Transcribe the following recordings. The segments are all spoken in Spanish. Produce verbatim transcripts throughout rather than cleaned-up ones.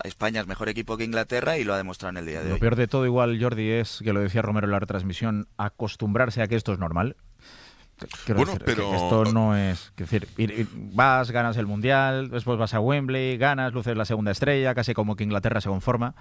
España es mejor equipo que Inglaterra y lo ha demostrado en el día de Lo hoy. peor de todo igual, Jordi, es, que lo decía Romero en la retransmisión, acostumbrarse a que esto es normal. Quiero bueno, decir, pero que esto no es... Quiero decir, ir, ir, vas, ganas el Mundial, después vas a Wembley, ganas, luces la segunda estrella, casi como que Inglaterra se conforma.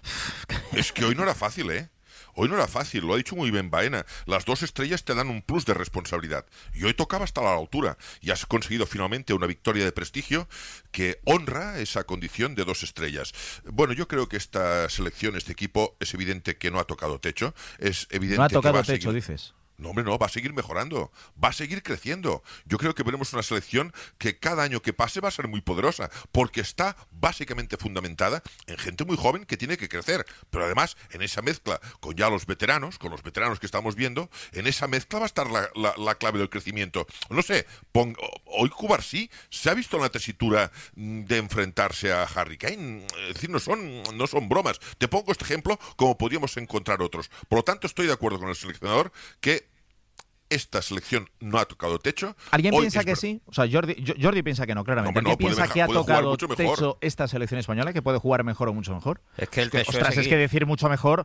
Es que hoy no era fácil, ¿eh? Hoy no era fácil, lo ha dicho muy bien Baena. Las dos estrellas te dan un plus de responsabilidad. Y hoy tocaba estar a la altura. Y has conseguido finalmente una victoria de prestigio que honra esa condición de dos estrellas. Bueno, yo creo que esta selección, este equipo, es evidente que no ha tocado techo. Es evidente no ha que tocado va a techo, seguir... dices. No, hombre, no, va a seguir mejorando, va a seguir creciendo. Yo creo que veremos una selección que cada año que pase va a ser muy poderosa, porque está básicamente fundamentada en gente muy joven que tiene que crecer. Pero además, en esa mezcla con ya los veteranos, con los veteranos que estamos viendo, en esa mezcla va a estar la, la, la clave del crecimiento. No sé, pon, hoy Cubarsí se ha visto en la tesitura de enfrentarse a Harry Kane. Es decir, no son, no son bromas. Te pongo este ejemplo como podríamos encontrar otros. Por lo tanto, estoy de acuerdo con el seleccionador que esta selección no ha tocado techo. ¿Alguien Hoy piensa es que ver... sí? O sea, Jordi, Jordi piensa que no, claramente. No, ¿Alguien no, piensa dejar, que ha tocado techo mejor. esta selección española, que puede jugar mejor o mucho mejor? Es que el es que, techo ostras, es, es que decir mucho mejor...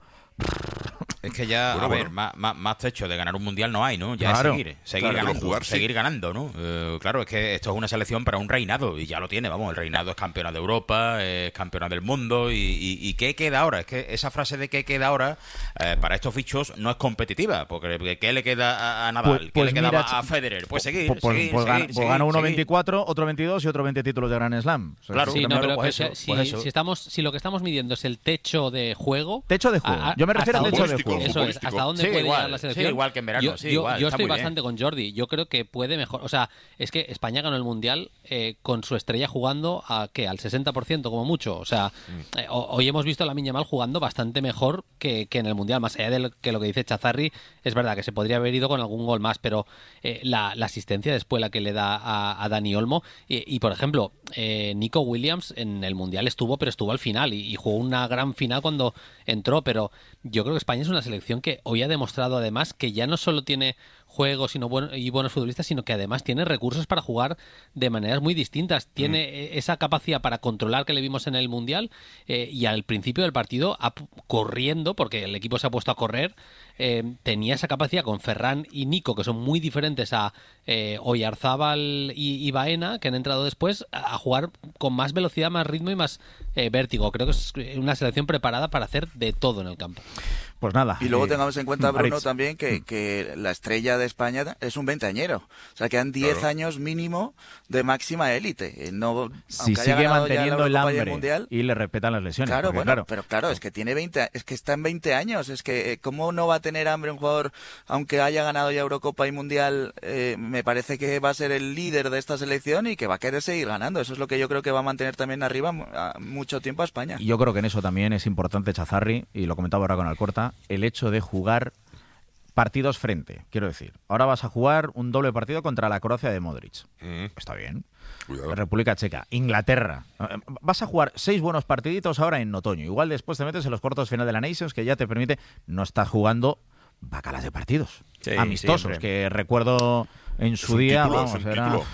Es que ya, bueno, a bueno. ver, más, más, más techo de ganar un mundial no hay, ¿no? Ya claro, es seguir, seguir claro, ganando, jugar, seguir sí. ganando, ¿no? Eh, claro, es que esto es una selección para un reinado y ya lo tiene, vamos, el reinado es campeona de Europa, es campeona del mundo y, y, y ¿qué queda ahora? Es que esa frase de ¿qué queda ahora? Eh, para estos fichos no es competitiva, porque ¿qué le queda a, a Nadal? Pues, ¿Qué pues le queda mira, a Federer? Pues seguir, pues, seguir, pues, seguir, pues seguir, gana uno seguir. veinticuatro, otro veintidós y otro veinte títulos de Grand Slam. O sea, Claro. Sí, que no, pero pues que eso, si, pues eso. si estamos, si lo que estamos midiendo es el techo de juego... Techo de juego. A, a, Yo me refiero al ¿hasta techo dónde- de juego. Eso es, ¿hasta dónde Sí, puede igual, llegar la selección? sí, igual que en verano, Yo, sí, yo, igual, yo está estoy muy bien. bastante con Jordi. Yo creo que puede mejor... O sea, es que España ganó el Mundial eh, con su estrella jugando a ¿qué? Al sesenta por ciento como mucho. O sea, Mm. eh, hoy hemos visto a Lamine Yamal jugando bastante mejor que, que en el Mundial. Más allá de lo que, lo que dice Chazarri, es verdad que se podría haber ido con algún gol más, pero eh, la, la asistencia después la que le da a, a Dani Olmo y, y, por ejemplo, eh, Nico Williams en el Mundial estuvo, pero estuvo al final y, y jugó una gran final cuando entró, pero yo creo que España es una selección que hoy ha demostrado además que ya no solo tiene juegos sino buen, y buenos futbolistas, sino que además tiene recursos para jugar de maneras muy distintas. Tiene mm. esa capacidad para controlar que le vimos en el Mundial eh, y al principio del partido a, corriendo, porque el equipo se ha puesto a correr, eh, tenía esa capacidad con Ferran y Nico, que son muy diferentes a eh, Oyarzábal y, y Baena, que han entrado después, a, a jugar con más velocidad, más ritmo y más eh, vértigo. Creo que es una selección preparada para hacer de todo en el campo. Pues nada. Y luego eh, tengamos en cuenta, Bruno, Aritz. también que, que la estrella de España es un veinteañero. O sea, quedan diez Claro. años mínimo de máxima élite. No, Si aunque haya sigue ganado ya manteniendo la el Eurocopa y hambre Mundial. y le respetan las lesiones. Claro, porque, bueno, claro, pero claro, es que tiene veinte, es que está en veinte años. Es que, eh, ¿cómo no va a tener hambre un jugador, aunque haya ganado ya Eurocopa y Mundial? Eh, me parece que va a ser el líder de esta selección y que va a querer seguir ganando. Eso es lo que yo creo que va a mantener también arriba mu- a mucho tiempo a España. Y yo creo que en eso también es importante, Chazarri, y lo comentaba ahora con Alcorta, el hecho de jugar partidos frente. Quiero decir, ahora vas a jugar un doble partido contra la Croacia de Modric. Mm. Está bien. Cuidado. República Checa, Inglaterra. Eh, Vas a jugar seis buenos partiditos ahora en otoño. Igual después te metes en los cuartos final de la Nations, que ya te permite... No estás jugando bacalas de partidos. Sí, amistosos, sí, que recuerdo en Es su un día, título, vamos, es un era... título.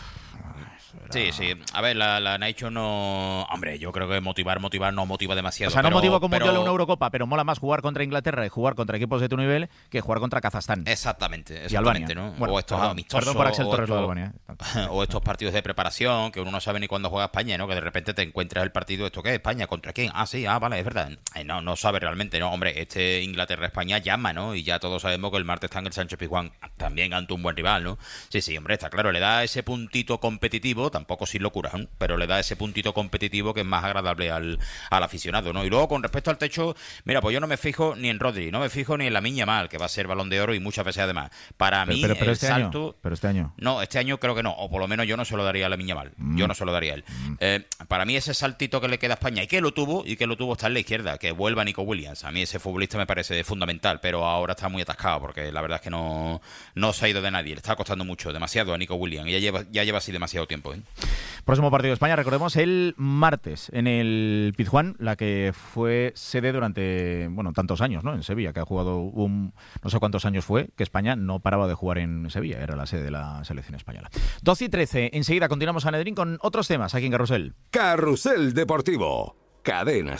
Sí, sí. A ver, la, la Nation no... Hombre, yo creo que motivar, motivar no motiva demasiado. O sea, no pero, motivo como pero... yo en una Eurocopa, pero mola más jugar contra Inglaterra y jugar contra equipos de tu nivel que jugar contra Kazajstán. Exactamente, Y Albania. exactamente, ¿no? Bueno, o estos perdón, amistosos. perdón por Axel o Torres lo de estos- Albania. O estos partidos de preparación que uno no sabe ni cuándo juega España, ¿no? Que de repente te encuentras el partido, ¿esto qué es? ¿España? ¿Contra quién? Ah, sí, ah, vale, es verdad. Eh, no, no sabe realmente, ¿no? Hombre, este Inglaterra-España llama, ¿no? Y ya todos sabemos que el martes está en el Sánchez Pizjuán también ante un buen rival, ¿no? Sí, sí, hombre, está claro, le da ese puntito competitivo, tampoco sin locura, ¿no? Pero le da ese puntito competitivo que es más agradable al, al aficionado, ¿no? Y luego, con respecto al techo, mira, pues yo no me fijo ni en Rodri, no me fijo ni en Lamine Yamal, que va a ser Balón de Oro y muchas veces además. Para Pero, mí, pero, pero el este salto... año, pero este año. No, este año creo que no, o por lo menos yo no se lo daría a Lamine Yamal. Mm. Yo no se lo daría a él. Mm. Eh, para mí ese saltito que le queda a España y que lo tuvo, y que lo tuvo está en la izquierda, que vuelva Nico Williams. A mí ese futbolista me parece fundamental, pero ahora está muy atascado porque la verdad es que no, no se ha ido de nadie. Le está costando mucho, demasiado a Nico Williams. Y ya lleva, ya lleva así demasiado tiempo, ¿eh? Próximo partido de España, recordemos, el martes en el Pizjuán, la que fue sede durante, bueno, tantos años, ¿no? En Sevilla, que ha jugado un, no sé cuántos años fue, que España no paraba de jugar en Sevilla, era la sede de la selección española. doce y trece, enseguida continuamos a Nedrín con otros temas aquí en Carrusel. Carrusel Deportivo. Cadena